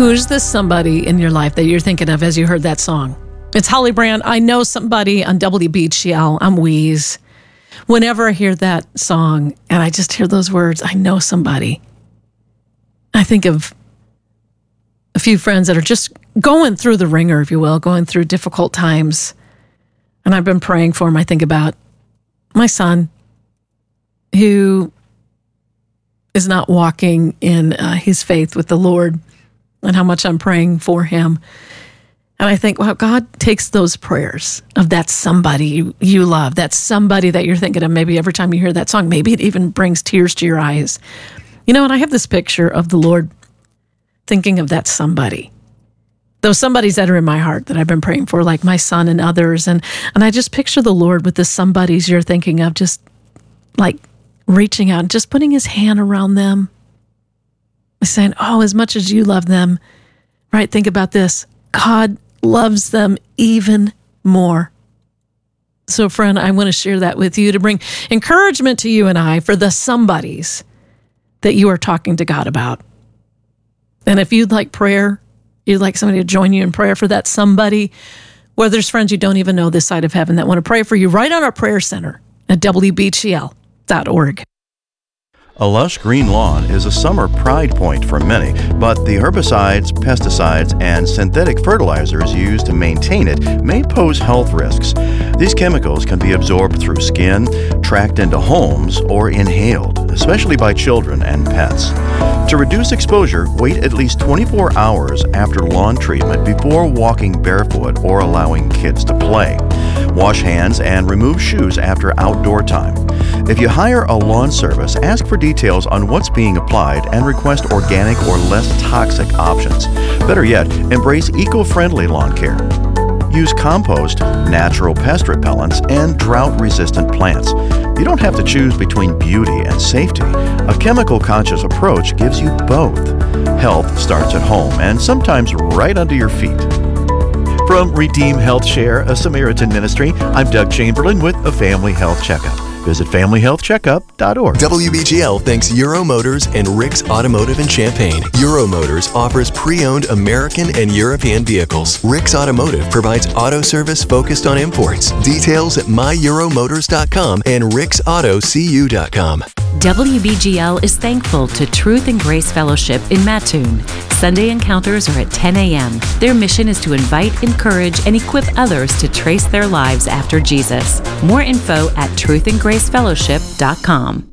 Who's the somebody in your life that you're thinking of as you heard that song? It's Holly Brand. I know somebody on WBGL. I'm Wheeze. Whenever I hear that song and I just hear those words, I know somebody. I think of a few friends that are just going through the ringer, if you will, going through difficult times. And I've been praying for them. I think about my son who is not walking in his faith with the Lord and how much I'm praying for him. And I think, wow, God takes those prayers of that somebody you love, that somebody that you're thinking of, maybe every time you hear that song, maybe it even brings tears to your eyes. You know, and I have this picture of the Lord thinking of that somebody. Those somebodies that are in my heart that I've been praying for, like my son and others. And I just picture the Lord with the somebodies you're thinking of, just like reaching out and just putting his hand around them. Saying, oh, as much as you love them, right? Think about this. God loves them even more. So, friend, I want to share that with you to bring encouragement to you and I for the somebodies that you are talking to God about. And if you'd like prayer, you'd like somebody to join you in prayer for that somebody, whether there's friends you don't even know this side of heaven that want to pray for you, right on our prayer center at WBGL.org. A lush green lawn is a summer pride point for many, but the herbicides, pesticides, and synthetic fertilizers used to maintain it may pose health risks. These chemicals can be absorbed through skin, tracked into homes, or inhaled, especially by children and pets. To reduce exposure, wait at least 24 hours after lawn treatment before walking barefoot or allowing kids to play. Wash hands and remove shoes after outdoor time. If you hire a lawn service, ask for details on what's being applied and request organic or less toxic options. Better yet, embrace eco-friendly lawn care. Use compost, natural pest repellents, and drought-resistant plants. You don't have to choose between beauty and safety. A chemical-conscious approach gives you both. Health starts at home and sometimes right under your feet. From Redeem Health Share, a Samaritan ministry, I'm Doug Chamberlain with a Family Health Checkup. Visit FamilyHealthCheckup.org. WBGL thanks Euro Motors and Rick's Automotive in Champaign. Euro Motors offers pre-owned American and European vehicles. Rick's Automotive provides auto service focused on imports. Details at myEuroMotors.com and ricksautocu.com. WBGL is thankful to Truth and Grace Fellowship in Mattoon. Sunday encounters are at 10 a.m. Their mission is to invite, encourage, and equip others to trace their lives after Jesus. More info at truthandgracefellowship.com.